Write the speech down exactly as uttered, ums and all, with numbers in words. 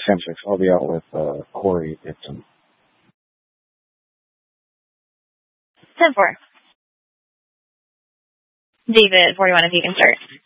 ten six. I'll be out with uh, Corey Dixon. ten four. David, forty-one, if you can start.